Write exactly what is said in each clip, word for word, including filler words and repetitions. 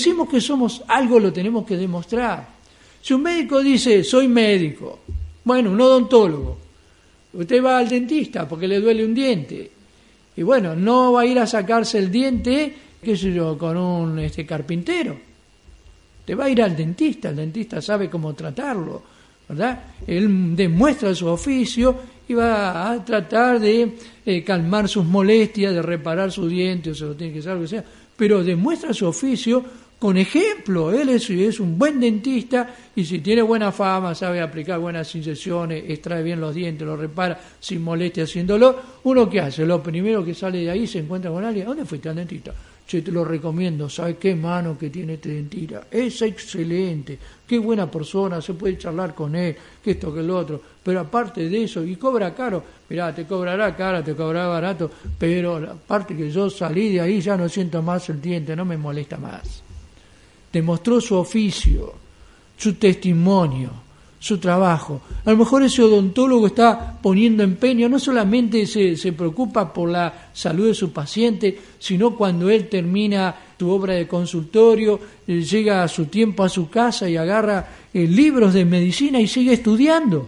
decimos que somos algo, lo tenemos que demostrar. Si un médico dice, soy médico, bueno, un odontólogo, usted va al dentista porque le duele un diente, y bueno, no va a ir a sacarse el diente, qué sé yo, con un este, carpintero. Te va a ir al dentista, el dentista sabe cómo tratarlo, ¿verdad? Él demuestra su oficio y va a tratar de eh, calmar sus molestias, de reparar su diente, o se lo tiene que hacer, lo que sea, pero demuestra su oficio con ejemplo. Él es, es un buen dentista y si tiene buena fama, sabe aplicar buenas incisiones, extrae bien los dientes, los repara sin molestia, sin dolor. ¿Uno qué hace? Lo primero que sale de ahí se encuentra con alguien. ¿Dónde fuiste al dentista? Che, te lo recomiendo, ¿sabes qué mano que tiene este dentista? Es excelente, qué buena persona, se puede charlar con él, que esto, que lo otro. Pero aparte de eso, y cobra caro, mirá, te cobrará caro, te cobrará barato, pero aparte que yo salí de ahí ya no siento más el diente, no me molesta más. Demostró su oficio, su testimonio, su trabajo. A lo mejor ese odontólogo está poniendo empeño, no solamente se, se preocupa por la salud de su paciente, sino cuando él termina su obra de consultorio, eh, llega a su tiempo a su casa y agarra eh, libros de medicina y sigue estudiando.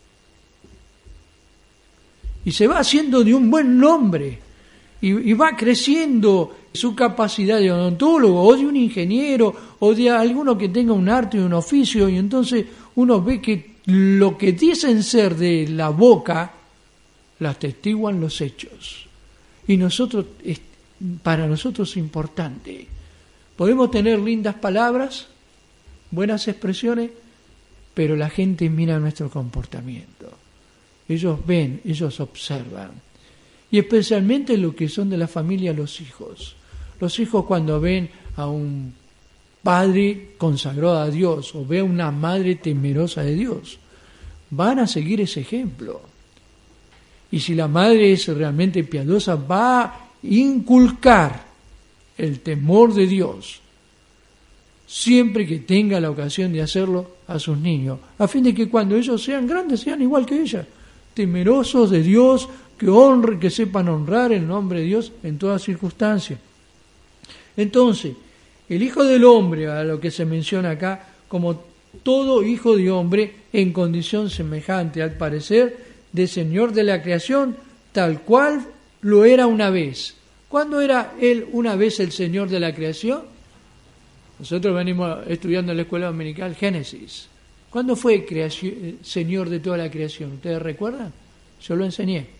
Y se va haciendo de un buen nombre y, y va creciendo su capacidad de odontólogo o de un ingeniero o de alguno que tenga un arte y un oficio, y entonces uno ve que lo que dicen ser de la boca las testiguan los hechos. Y nosotros, para nosotros es importante. Podemos tener lindas palabras, buenas expresiones, pero la gente mira nuestro comportamiento. Ellos ven, ellos observan. Y especialmente lo que son de la familia, los hijos. Los hijos cuando ven a un padre consagrado a Dios o ve a una madre temerosa de Dios, van a seguir ese ejemplo. Y si la madre es realmente piadosa, va a inculcar el temor de Dios siempre que tenga la ocasión de hacerlo a sus niños, a fin de que cuando ellos sean grandes sean igual que ella, temerosos de Dios, que honren, que sepan honrar el nombre de Dios en todas circunstancias. Entonces, el Hijo del Hombre, a lo que se menciona acá, como todo hijo de hombre, en condición semejante, al parecer, de Señor de la creación, tal cual lo era una vez. ¿Cuándo era Él una vez el Señor de la creación? Nosotros venimos estudiando en la escuela dominical Génesis. ¿Cuándo fue creación, Señor de toda la creación? ¿Ustedes recuerdan? Yo lo enseñé.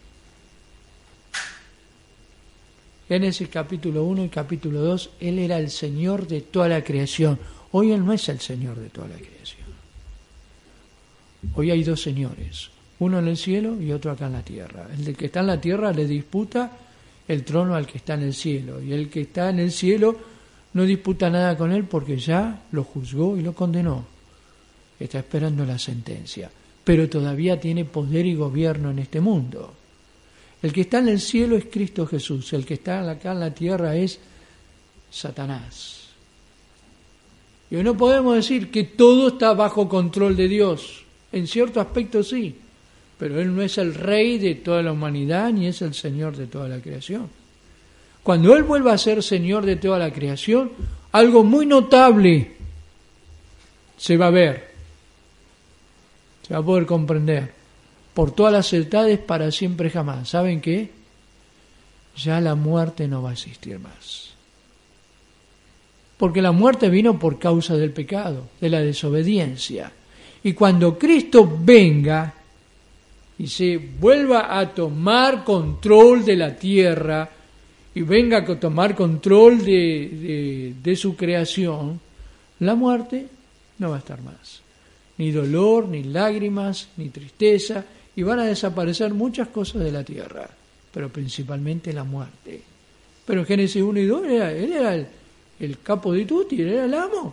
Génesis capítulo uno y capítulo dos, Él era el Señor de toda la creación. Hoy Él no es el Señor de toda la creación. Hoy hay dos señores, uno en el cielo y otro acá en la tierra. El que está en la tierra le disputa el trono al que está en el cielo, y el que está en el cielo no disputa nada con Él porque ya lo juzgó y lo condenó. Está esperando la sentencia, pero todavía tiene poder y gobierno en este mundo. El que está en el cielo es Cristo Jesús, el que está acá en la tierra es Satanás. Y hoy no podemos decir que todo está bajo control de Dios. En cierto aspecto sí, pero Él no es el rey de toda la humanidad ni es el Señor de toda la creación. Cuando Él vuelva a ser Señor de toda la creación, algo muy notable se va a ver, se va a poder comprender. Por todas las edades, para siempre jamás. ¿Saben qué? Ya la muerte no va a existir más. Porque la muerte vino por causa del pecado, de la desobediencia. Y cuando Cristo venga y se vuelva a tomar control de la tierra y venga a tomar control de, de, de su creación, la muerte no va a estar más. Ni dolor, ni lágrimas, ni tristeza, y van a desaparecer muchas cosas de la tierra, pero principalmente la muerte. Pero en Génesis uno y dos, era, él era el, el capo de tutti, él era el amo.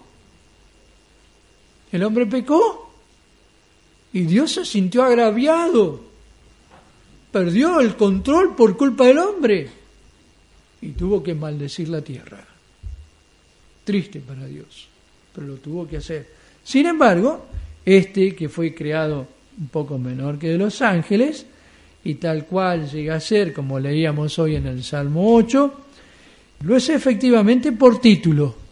El hombre pecó y Dios se sintió agraviado, perdió el control por culpa del hombre y tuvo que maldecir la tierra. Triste para Dios, pero lo tuvo que hacer. Sin embargo, este que fue creado un poco menor que de los ángeles, y tal cual llega a ser, como leíamos hoy en el Salmo ocho, lo es efectivamente por título.